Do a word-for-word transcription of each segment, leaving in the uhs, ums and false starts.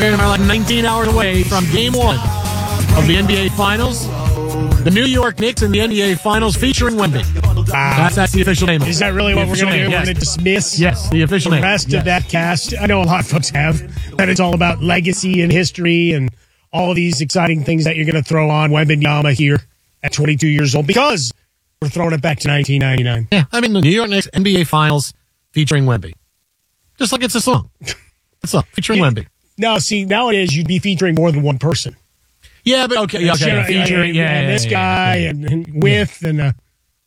We're like nineteen hours away from game one of the N B A Finals. The New York Knicks in the N B A Finals featuring Wemby. Uh, that's, that's the official name. Is that really what we're going to do? We're yes. going to dismiss yes, the official the name. rest yes. of that cast? I know a lot of folks have, that it's all about legacy and history and all of these exciting things that you're going to throw on Wembanyama here at twenty-two years old because we're throwing it back to nineteen ninety-nine. Yeah, I mean, the New York Knicks N B A Finals featuring Wemby. Just like it's a song. It's a song featuring yeah. Wemby. Now, see, nowadays you'd be featuring more than one person. Yeah, but okay, okay, yeah, featuring, yeah, yeah, and yeah, this yeah, guy yeah, and, and with and uh,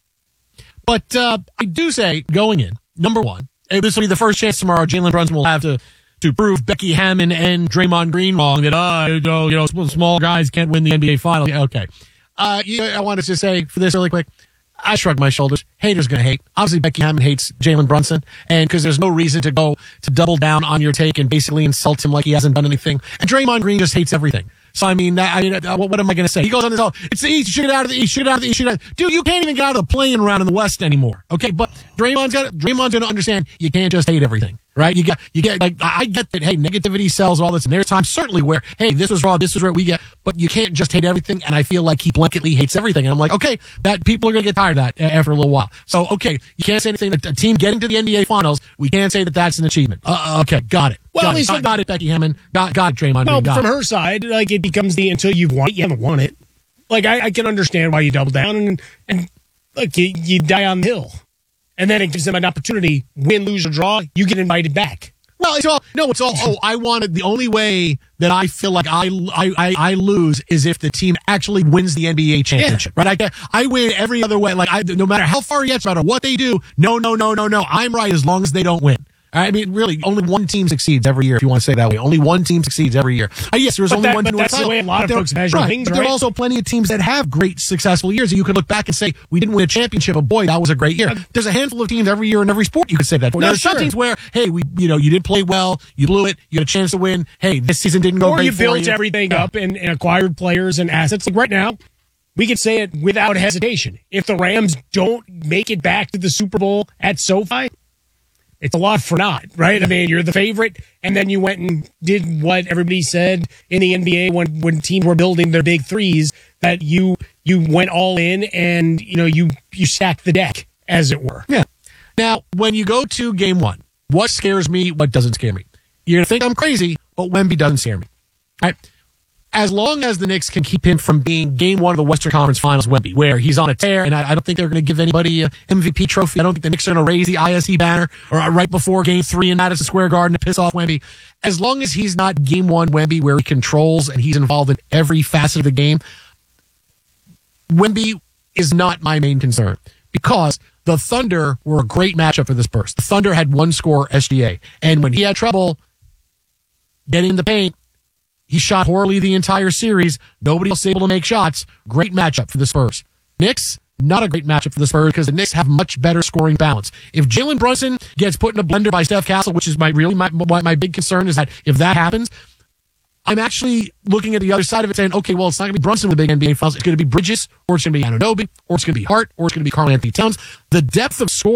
but uh, I do say going in number one, this will be the first chance tomorrow. Jalen Brunson will have to to prove Becky Hammon and Draymond Green wrong that uh, you know, you know small guys can't win the N B A Finals. Yeah, okay, uh, you know, I wanted to say for this really quick. I shrug my shoulders. Haters gonna hate. Obviously, Becky Hammon hates Jalen Brunson, and because there's no reason to go to double down on your take and basically insult him like he hasn't done anything. And Draymond Green just hates everything. So I mean, that, I mean, uh, what, what am I gonna say? He goes on this, oh, it's the East. Shoot it out of the East. Shoot it out of the East. Shoot it out. Dude, you can't even get out of the playing round in the West anymore. Okay, but Draymond's got Draymond's gonna understand you can't just hate everything. Right? You got, you get, like, I get that, hey, negativity sells all this, and there's times certainly where, hey, this was wrong, this was right, we get, but you can't just hate everything, and I feel like he blanketly hates everything, and I'm like, okay, that, people are gonna get tired of that after a little while. So, okay, you can't say anything, a team getting to the N B A Finals, we can't say that that's an achievement. Uh, okay, got it. Well, got at least it. Got, got it, Becky Hammon. Got, got it, Draymond. no, got from it. her side, like, it becomes the, until you've won it, you haven't won it. Like, I, I can understand why you double down, and, and like, you, you die on the hill. And then it gives them an opportunity, win, lose, or draw, you get invited back. Well, it's all, no, it's all, oh, I wanted, the only way that I feel like I, I, I, I lose is if the team actually wins the N B A championship, yeah. right? I, I win every other way. Like, I, no matter how far he gets, no matter what they do, no, no, no, no, no, I'm right as long as they don't win. I mean, really, only one team succeeds every year, if you want to say it that way. Only one team succeeds every year. Uh, yes, there's but only that, one but team. That's the way a lot of folks measure right, things, but right? there are also plenty of teams that have great, successful years. And you could look back and say, we didn't win a championship, but boy, that was a great year. There's a handful of teams every year in every sport you could say that for. No, There's sure. some teams where, hey, we, you know, you did play well, you blew it, you had a chance to win. Hey, this season didn't go or great you for built you. everything yeah. up and, and acquired players and assets. Like right now, we could say it without hesitation. If the Rams don't make it back to the Super Bowl at SoFi, it's a lot for naught, right? I mean, you're the favorite, and then you went and did what everybody said in the N B A when, when teams were building their big threes, that you you went all in and, you know, you, you stacked the deck, as it were. Yeah. Now, when you go to game one, what scares me, what doesn't scare me? You're going to think I'm crazy, but Wemby doesn't scare me. Right? As long as the Knicks can keep him from being game one of the Western Conference Finals Wemby, where he's on a tear, and I, I don't think they're going to give anybody an M V P trophy. I don't think the Knicks are going to raise the I S E banner or right before game three in Madison Square Garden to piss off Wemby. As long as he's not game one Wemby, where he controls and he's involved in every facet of the game, Wemby is not my main concern, because the Thunder were a great matchup for this burst. The Thunder had one score S G A, and when he had trouble getting in the paint, he shot poorly the entire series. Nobody else able to make shots. Great matchup for the Spurs. Knicks, not a great matchup for the Spurs, because the Knicks have much better scoring balance. If Jalen Brunson gets put in a blender by Steph Castle, which is my really my, my big concern, is that if that happens, I'm actually looking at the other side of it saying, okay, well, it's not going to be Brunson with the big N B A Finals. It's going to be Bridges, or it's going to be Anunoby, or it's going to be Hart, or it's going to be Karl Anthony Towns. The depth of scoring